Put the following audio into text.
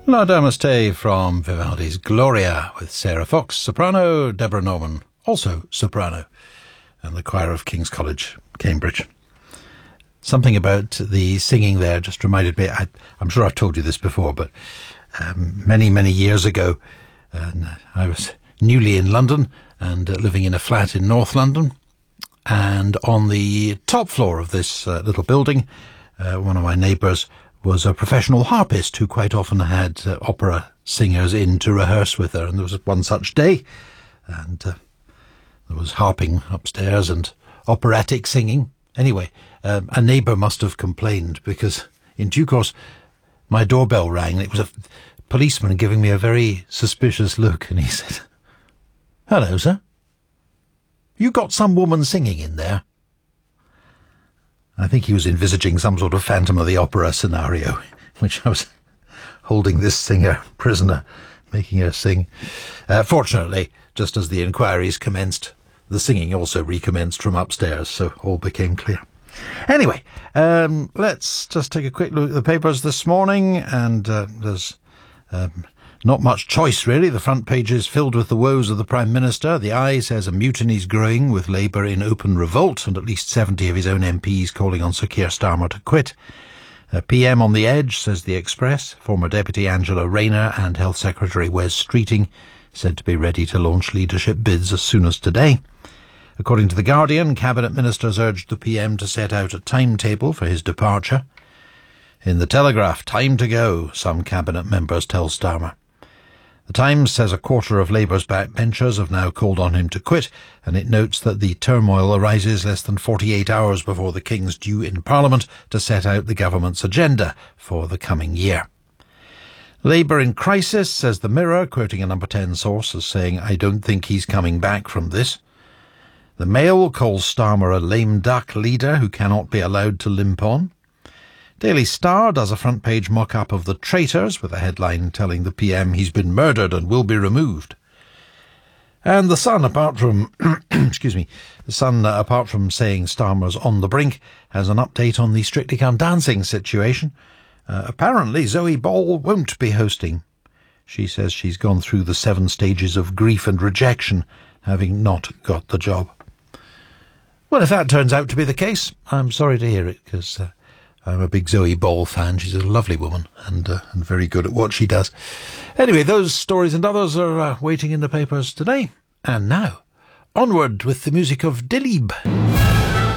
La Namaste from Vivaldi's Gloria with Sarah Fox, soprano, Deborah Norman, also soprano, and the choir of King's College, Cambridge. Something about the singing there just reminded me, I'm sure I've told you this before, but many, many years ago, I was newly in London and living in a flat in North London, and on the top floor of this little building, one of my neighbours was a professional harpist who quite often had opera singers in to rehearse with her, and there was one such day, and there was harping upstairs and operatic singing. Anyway, a neighbour must have complained, because in due course my doorbell rang, and it was a policeman giving me a very suspicious look, and he said, "Hello, sir. You got some woman singing in there?" I think he was envisaging some sort of Phantom of the Opera scenario, in which I was holding this singer prisoner, making her sing. Fortunately, just as the inquiries commenced, the singing also recommenced from upstairs, so all became clear. Anyway, let's just take a quick look at the papers this morning, and there's not much choice, really. The front page is filled with the woes of the Prime Minister. The Eye says a mutiny's growing, with Labour in open revolt, and at least 70 of his own MPs calling on Sir Keir Starmer to quit. PM on the edge, says the Express. Former Deputy Angela Rayner and Health Secretary Wes Streeting said to be ready to launch leadership bids as soon as today. According to The Guardian, Cabinet Ministers urged the PM to set out a timetable for his departure. In The Telegraph, time to go, some Cabinet members tell Starmer. The Times says a quarter of Labour's backbenchers have now called on him to quit, and it notes that the turmoil arises less than 48 hours before the King's due in Parliament to set out the government's agenda for the coming year. Labour in crisis, says the Mirror, quoting a Number 10 source as saying, "I don't think he's coming back from this." The Mail calls Starmer a lame duck leader who cannot be allowed to limp on. Daily Star does a front-page mock-up of The Traitors, with a headline telling the PM he's been murdered and will be removed. And The Sun, apart from apart from saying Starmer's on the brink, has an update on the Strictly Come Dancing situation. Apparently Zoe Ball won't be hosting. She says she's gone through the 7 stages of grief and rejection, having not got the job. Well, if that turns out to be the case, I'm sorry to hear it, because I'm a big Zoe Ball fan. She's a lovely woman and very good at what she does. Anyway, those stories and others are waiting in the papers today. And now, onward with the music of Dilib.